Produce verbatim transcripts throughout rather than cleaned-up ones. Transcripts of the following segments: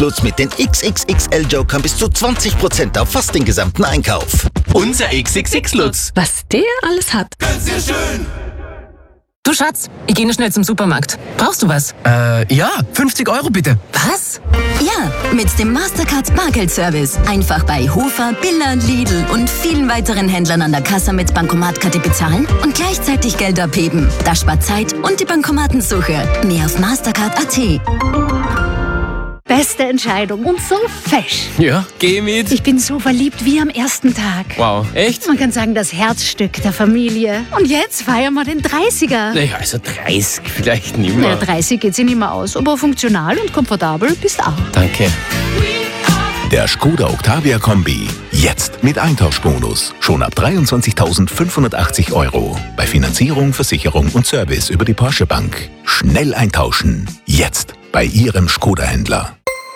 Lutz mit den X X X L-Jokern bis zu zwanzig Prozent auf fast den gesamten Einkauf. Unser X X X Lutz. Was der alles hat. Ganz sehr schön. Du Schatz, ich gehe nur schnell zum Supermarkt. Brauchst du was? Äh, ja, fünfzig Euro bitte. Was? Ja, mit dem Mastercard Bargeldservice. Einfach bei Hofer, Billa, Lidl und vielen weiteren Händlern an der Kasse mit Bankomatkarte bezahlen und gleichzeitig Geld abheben. Das spart Zeit und die Bankomatensuche. Mehr auf mastercard punkt a t. Beste Entscheidung und so fesch. Ja, geh mit. Ich bin so verliebt wie am ersten Tag. Wow, echt? Man kann sagen, das Herzstück der Familie. Und jetzt feiern wir den dreißiger. Naja, also dreißig vielleicht nicht mehr. Ja, dreißig geht sich nicht mehr aus, aber funktional und komfortabel bist auch. Danke. Der Skoda Octavia Kombi. Jetzt mit Eintauschbonus. Schon ab dreiundzwanzigtausendfünfhundertachtzig Euro. Bei Finanzierung, Versicherung und Service über die Porsche Bank. Schnell eintauschen. Jetzt bei Ihrem Skoda-Händler.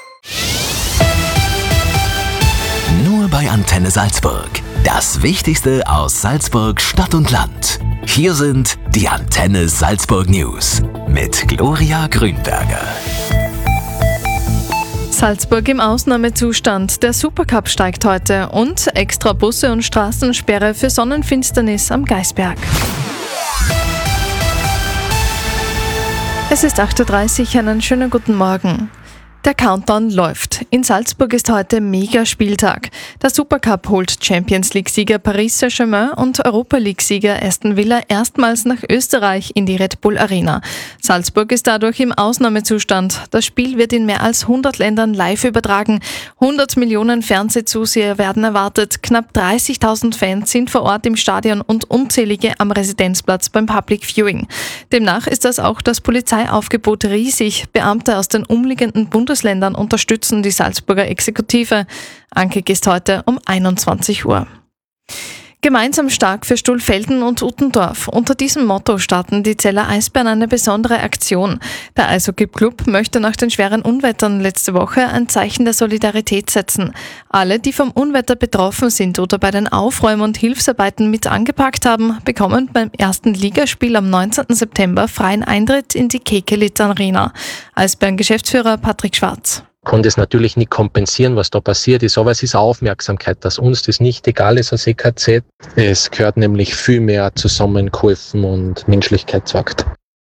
Nur bei Antenne Salzburg. Das Wichtigste aus Salzburg, Stadt und Land. Hier sind die Antenne Salzburg News mit Gloria Grünberger. Salzburg im Ausnahmezustand. Der Supercup steigt heute und extra Busse und Straßensperre für Sonnenfinsternis am Geisberg. Es ist acht Uhr dreißig, einen schönen guten Morgen. Der Countdown läuft. In Salzburg ist heute Mega-Spieltag. Der Supercup holt Champions-League-Sieger Paris Saint-Germain und Europa-League-Sieger Aston Villa erstmals nach Österreich in die Red Bull Arena. Salzburg ist dadurch im Ausnahmezustand. Das Spiel wird in mehr als hundert Ländern live übertragen. hundert Millionen Fernsehzuseher werden erwartet. Knapp dreißigtausend Fans sind vor Ort im Stadion und unzählige am Residenzplatz beim Public Viewing. Demnach ist das auch das Polizeiaufgebot riesig. Beamte aus den umliegenden Bundesländern Ländern unterstützen die Salzburger Exekutive. Ankick ist heute um einundzwanzig Uhr. Gemeinsam stark für Stulfelden und Uttendorf. Unter diesem Motto starten die Zeller Eisbären eine besondere Aktion. Der Eishockey-Club möchte nach den schweren Unwettern letzte Woche ein Zeichen der Solidarität setzen. Alle, die vom Unwetter betroffen sind oder bei den Aufräum- und Hilfsarbeiten mit angepackt haben, bekommen beim ersten Ligaspiel am neunzehnten September freien Eintritt in die Kekelit Arena. Eisbären-Geschäftsführer Patrick Schwarz. Kann das natürlich nicht kompensieren, was da passiert ist, aber es ist Aufmerksamkeit, dass uns das nicht egal ist als E K Z. Es gehört nämlich viel mehr zusammengeholfen und Menschlichkeit zeigt.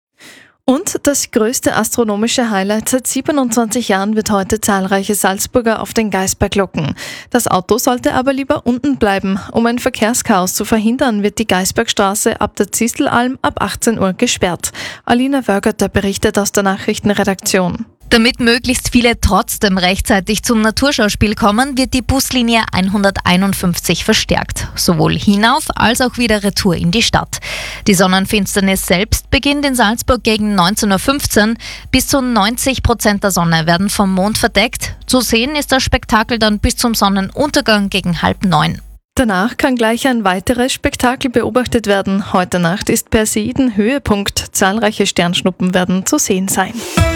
Und das größte astronomische Highlight seit siebenundzwanzig Jahren wird heute zahlreiche Salzburger auf den Geisberg locken. Das Auto sollte aber lieber unten bleiben. Um ein Verkehrschaos zu verhindern, wird die Geisbergstraße ab der Zistelalm ab achtzehn Uhr gesperrt. Alina Wörgerter berichtet aus der Nachrichtenredaktion. Damit möglichst viele trotzdem rechtzeitig zum Naturschauspiel kommen, wird die Buslinie hunderteinundfünfzig verstärkt. Sowohl hinauf als auch wieder retour in die Stadt. Die Sonnenfinsternis selbst beginnt in Salzburg gegen neunzehn Uhr fünfzehn. Bis zu neunzig Prozent der Sonne werden vom Mond verdeckt. Zu sehen ist das Spektakel dann bis zum Sonnenuntergang gegen halb neun. Danach kann gleich ein weiteres Spektakel beobachtet werden. Heute Nacht ist Perseiden Höhepunkt. Zahlreiche Sternschnuppen werden zu sehen sein.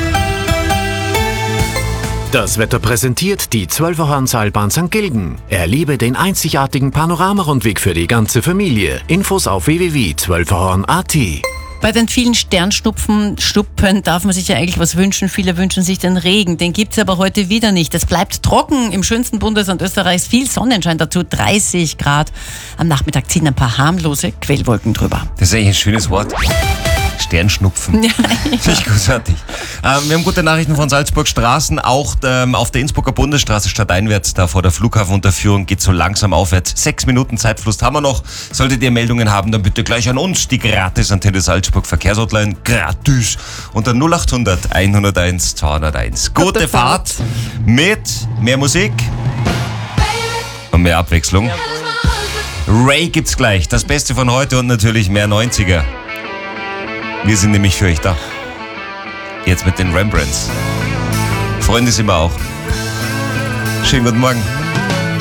Das Wetter präsentiert die Zwölferhornseilbahn Sankt Gilgen. Erlebe den einzigartigen Panoramarundweg für die ganze Familie. Infos auf w w w punkt zwölferhorn punkt a t. Bei den vielen Sternschnuppen, Schnuppen darf man sich ja eigentlich was wünschen. Viele wünschen sich den Regen. Den gibt's aber heute wieder nicht. Es bleibt trocken im schönsten Bundesland Österreichs. Viel Sonnenschein dazu, dreißig Grad. Am Nachmittag ziehen ein paar harmlose Quellwolken drüber. Das ist eigentlich ein schönes Wort. Sternschnupfen. Ja, ja. Finde ich großartig. Ähm, wir haben gute Nachrichten von Salzburg. Straßen, auch ähm, auf der Innsbrucker Bundesstraße stadteinwärts, da vor der Flughafenunterführung, geht so langsam aufwärts. Sechs Minuten Zeitfluss haben wir noch. Solltet ihr Meldungen haben, dann bitte gleich an uns. Die gratis Antenne Salzburg Verkehrshotline, gratis, unter null acht hundert hunderteins zweihunderteins. Gute, Gute Fahrt. Fahrt mit mehr Musik und mehr Abwechslung. Ray gibt's gleich. Das Beste von heute und natürlich mehr neunziger. Wir sind nämlich für euch da. Jetzt mit den Rembrandts. Freunde sind wir auch. Schönen guten Morgen.